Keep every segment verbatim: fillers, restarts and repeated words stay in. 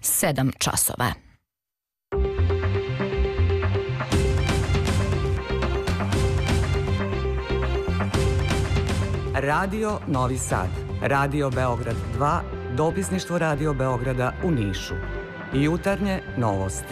sedam časova. Radio Novi Sad, Radio Beograd dva, dopisništvo Radio Beograda u Nišu. Jutarnje novosti.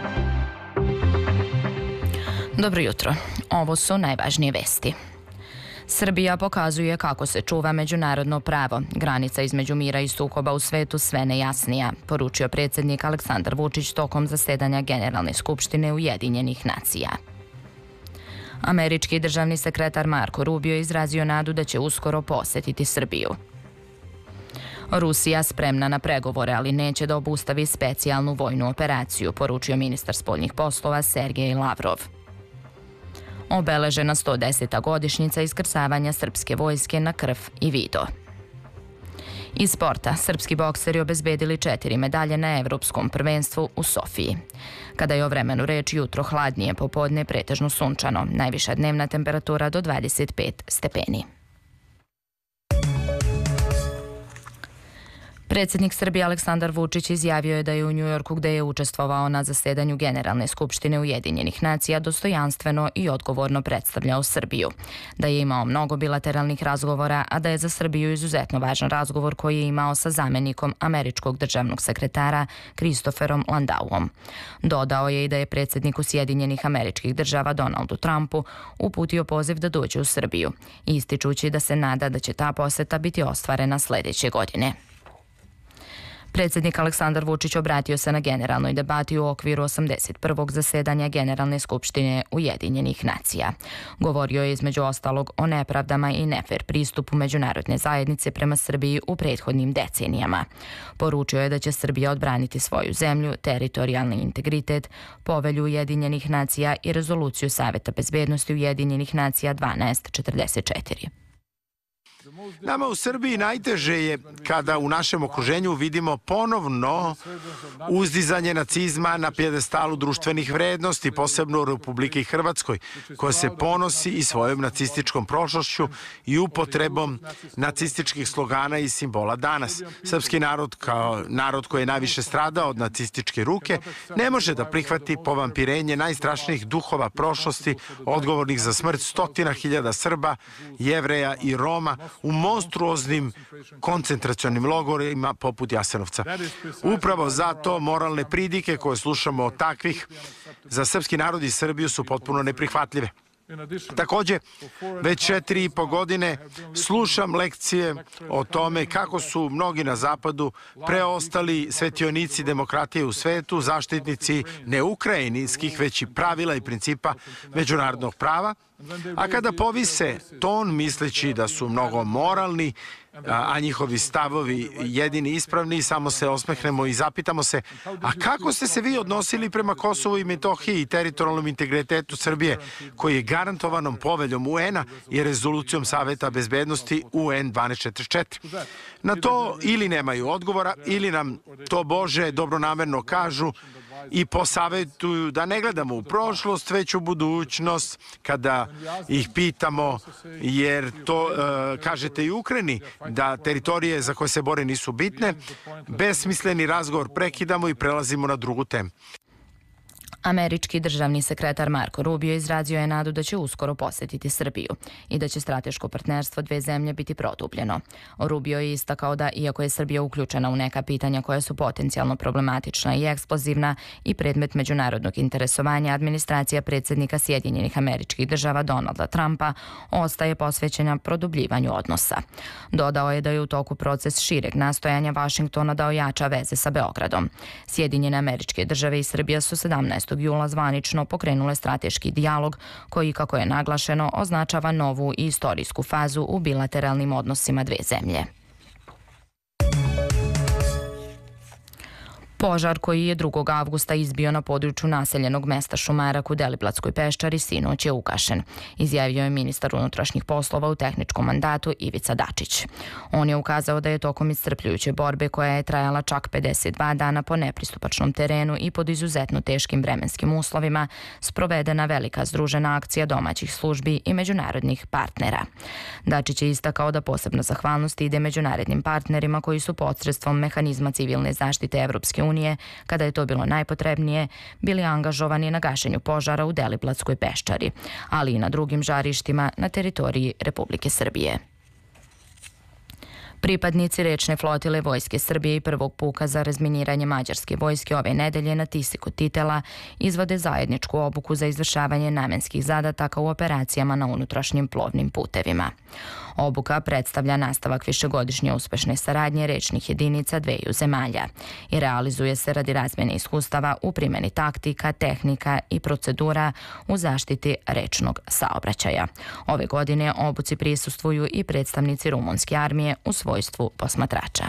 Dobro jutro. Ovo su najvažnije vesti. Srbija pokazuje kako se čuva međunarodno pravo. Granica između mira i sukoba u svetu sve nejasnija, poručio predsjednik Aleksandar Vučić tokom zasedanja Generalne skupštine Ujedinjenih nacija. Američki državni sekretar Marko Rubio izrazio nadu da će uskoro posetiti Srbiju. Rusija spremna na pregovore, ali neće da obustavi specijalnu vojnu operaciju, poručio ministar spoljnih poslova Sergej Lavrov. Obeležena sto deseta godišnjica iskrcavanja srpske vojske na krv i video. Iz sporta, srpski bokseri obezbedili četiri medalje na Evropskom prvenstvu u Sofiji. Kada je o vremenu reč, jutro hladnije, popodne pretežno sunčano, najviša dnevna temperatura do dvadeset pet stepeni. Predsjednik Srbije Aleksandar Vučić izjavio je da je u Njujorku, gde je učestvovao na zasedanju Generalne skupštine Ujedinjenih nacija, dostojanstveno i odgovorno predstavljao Srbiju. Da je imao mnogo bilateralnih razgovora, a da je za Srbiju izuzetno važan razgovor koji je imao sa zamenikom američkog državnog sekretara Kristoferom Landauom. Dodao je i da je predsjedniku Sjedinjenih Američkih Država Donaldu Trumpu uputio poziv da dođe u Srbiju, ističući da se nada da će ta poseta biti ostvarena sljedeće godine. Predsjednik Aleksandar Vučić obratio se na generalnoj debati u okviru osamdeset prvog zasedanja Generalne skupštine Ujedinjenih nacija. Govorio je između ostalog o nepravdama i nefer pristupu međunarodne zajednice prema Srbiji u prethodnim decenijama. Poručio je da će Srbija odbraniti svoju zemlju, teritorijalni integritet, povelju Ujedinjenih nacija i rezoluciju Saveta bezbednosti Ujedinjenih nacija dvanaest četrdeset četiri. Nama u Srbiji najteže je kada u našem okruženju vidimo ponovno uzdizanje nacizma na pijedestalu društvenih vrednosti, posebno u Republike Hrvatskoj, koja se ponosi i svojom nacističkom prošlošću i upotrebom nacističkih slogana i simbola danas. Srpski narod, kao narod koji je najviše stradao od nacističke ruke, ne može da prihvati povampirenje najstrašnijih duhova prošlosti, odgovornih za smrt stotina hiljada Srba, Jevreja i Roma u monstruoznim koncentracionim logorima poput Jasenovca. Upravo zato moralne pridike koje slušamo od takvih za srpski narod i Srbiju su potpuno neprihvatljive. Također, već četiri i po godine slušam lekcije o tome kako su mnogi na zapadu preostali svetionici demokratije u svetu, zaštitnici ne ukrajinskih, već i pravila i principa međunarodnog prava, a kada povise ton misleći da su mnogo moralni, a njihovi stavovi jedini ispravni, samo se osmehnemo i zapitamo se, a kako ste se vi odnosili prema Kosovu i Metohiji i teritorijalnom integritetu Srbije, koji je garantovanom poveljom U N-a i rezolucijom Saveta bezbednosti U N dvanaest četrdeset četiri? Na to ili nemaju odgovora, ili nam to Bože dobronamerno kažu i posavetuju da ne gledamo u prošlost, već u budućnost kada ih pitamo, jer to uh, kažete i Ukrajini, da teritorije za koje se bore nisu bitne, besmisleni razgovor prekidamo i prelazimo na drugu temu. Američki državni sekretar Marko Rubio izrazio je nadu da će uskoro posjetiti Srbiju i da će strateško partnerstvo dve zemlje biti produbljeno. Rubio je istakao da, iako je Srbija uključena u neka pitanja koja su potencijalno problematična i eksplozivna i predmet međunarodnog interesovanja, administracija predsjednika Sjedinjenih Američkih Država Donalda Trumpa ostaje posvećena produbljivanju odnosa. Dodao je da je u toku proces šireg nastojanja Vašingtona da ojača veze sa Beogradom. Sjedinjene Američke Države i Srbija su sedamnaestog jula zvanično pokrenule strateški dijalog koji, kako je naglašeno, označava novu i istorijsku fazu u bilateralnim odnosima dve zemlje. Požar koji je drugog avgusta izbio na području naseljenog mesta Šumarak u Deliblatskoj peščari sinoć je ugašen, izjavio je ministar unutrašnjih poslova u tehničkom mandatu Ivica Dačić. On je ukazao da je tokom iscrpljujuće borbe koja je trajala čak pedeset dva dana po nepristupačnom terenu i pod izuzetno teškim vremenskim uslovima sprovedena velika združena akcija domaćih službi i međunarodnih partnera. Dačić je istakao da posebna zahvalnost ide međunarodnim partnerima koji su posredstvom mehanizma civilne zaštite Evropske unije, kada je to bilo najpotrebnije, bili angažovani na gašenju požara u Deliblatskoj peščari, ali i na drugim žarištima na teritoriji Republike Srbije. Pripadnici rečne flotile Vojske Srbije i prvog puka za razminiranje mađarske vojske ove nedelje na Tisi kod Titela izvode zajedničku obuku za izvršavanje namenskih zadataka u operacijama na unutrašnjim plovnim putevima. Obuka predstavlja nastavak višegodišnje uspešne saradnje rečnih jedinica dveju zemalja i realizuje se radi razmjene iskustava u primjeni taktika, tehnika i procedura u zaštiti rečnog saobraćaja. Ove godine obuci prisustvuju i predstavnici rumunske armije u svojstvu posmatrača.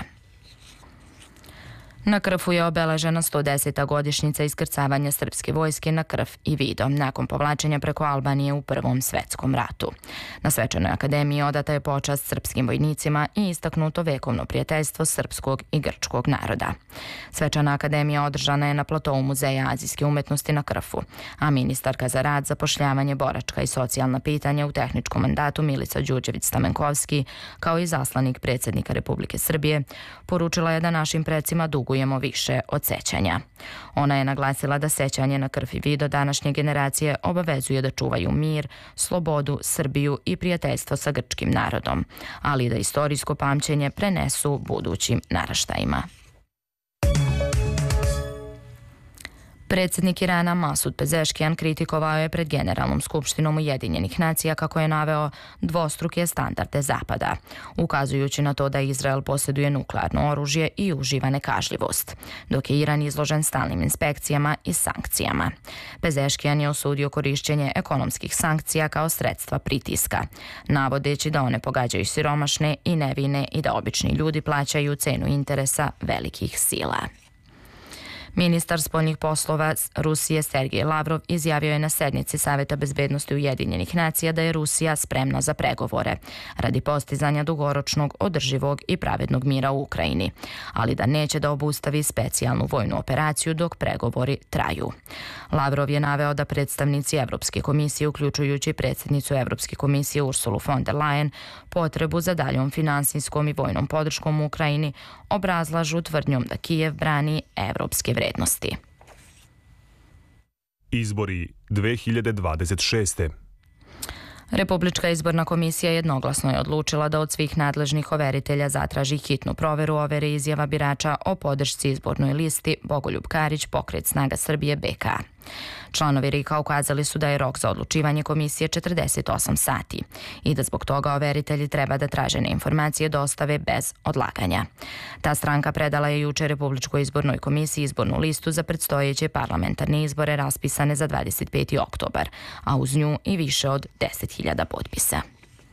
Na Krfu je obeležena sto deseta godišnjica iskrcavanja srpske vojske na Krf i Vido nakon povlačenja preko Albanije u Prvom svetskom ratu. Na svečanoj akademiji odata je počast srpskim vojnicima i istaknuto vekovno prijateljstvo srpskog i grčkog naroda. Svečana akademija održana je na platovu Muzeja azijske umetnosti na Krfu, a ministarka za rad, zapošljavanje, boračka i socijalna pitanja u tehničkom mandatu Milica Đurđević-Stamenkovski, kao i zaslanik predsjednika Republike Srbije, poručila je da našim predsima dugo Dugujemo više od sećanja. Ona je naglasila da sećanje na Krf i Vido današnje generacije obavezuje da čuvaju mir, slobodu, Srbiju i prijateljstvo sa grčkim narodom, ali da istorijsko pamćenje prenesu budućim naraštajima. Predsjednik Irana Masud Pezeškijan kritikovao je pred Generalnom skupštinom Ujedinjenih nacija kako je naveo dvostruke standarde Zapada, ukazujući na to da Izrael posjeduje nuklearno oružje i uživa nekažljivost, dok je Iran izložen stalnim inspekcijama i sankcijama. Pezeškijan je osudio korišćenje ekonomskih sankcija kao sredstva pritiska, navodeći da one pogađaju siromašne i nevine i da obični ljudi plaćaju cenu interesa velikih sila. Ministar spoljnih poslova Rusije Sergej Lavrov izjavio je na sednici Saveta bezbednosti Ujedinjenih nacija da je Rusija spremna za pregovore radi postizanja dugoročnog, održivog i pravednog mira u Ukrajini, ali da neće da obustavi specijalnu vojnu operaciju dok pregovori traju. Lavrov je naveo da predstavnici Evropske komisije, uključujući predsjednicu Evropske komisije Ursulu von der Leyen, potrebu za daljom finansijskom i vojnom podrškom u Ukrajini obrazlažu tvrdnjom da Kijev brani evropske vrednosti. Izbori dve hiljade dvadeset šeste. Republička izborna komisija jednoglasno je odlučila da od svih nadležnih overitelja zatraži hitnu proveru overe izjava birača o podršci izbornoj listi Bogoljub Karić, Pokret snaga Srbije B K. Članovi R I K-a ukazali su da je rok za odlučivanje komisije četrdeset osam sati i da zbog toga overitelji treba da tražene informacije dostave bez odlaganja. Ta stranka predala je juče Republičkoj izbornoj komisiji izbornu listu za predstojeće parlamentarne izbore raspisane za dvadeset peti oktobar, a uz nju i više od deset hiljada potpisa.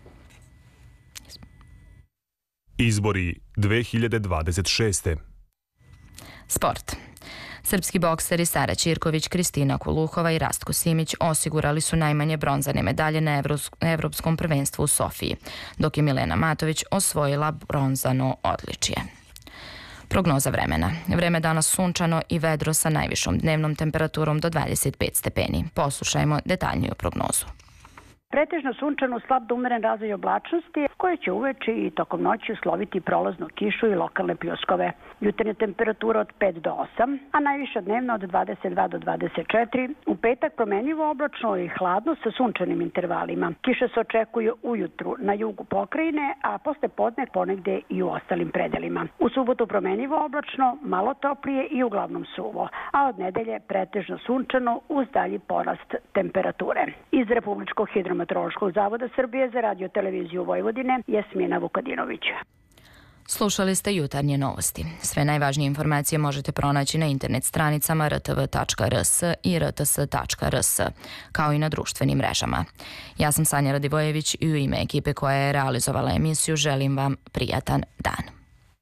Izbori dve hiljade dvadeset šeste. Sport. Srpski bokseri Sara Ćirković, Kristina Kuluhova i Rastko Simić osigurali su najmanje bronzane medalje na Evropskom prvenstvu u Sofiji, dok je Milena Matović osvojila bronzano odličje. Prognoza vremena. Vreme danas sunčano i vedro sa najvišom dnevnom temperaturom do dvadeset pet stepeni. Poslušajmo detaljniju prognozu. Pretežno sunčano, slab do umeren razvoj oblačnosti, koje će uveče i tokom noći usloviti prolaznu kišu i lokalne pljuskove. Jutarnja temperatura od pet do osam, a najviša dnevna od dvadeset dva do dvadeset četiri. U petak promjenjivo oblačno i hladno sa sunčanim intervalima. Kiše se očekuju ujutru na jugu pokrajine, a posle podne ponegde i u ostalim predelima. U subotu promjenjivo oblačno, malo toplije i uglavnom suvo, a od nedelje pretežno sunčano uz dalji porast temperature. Iz Republičkog hidrometeorološkog zavoda Srbije za radio televiziju Vojvodine, Jasmina Vukadinović. Slušali ste jutarnje novosti. Sve najvažnije informacije možete pronaći na internet stranicama r t v tačka r s i r t s tačka r s, kao i na društvenim mrežama. Ja sam Sanja Radivojević i u ime ekipe koja je realizovala emisiju želim vam prijatan dan.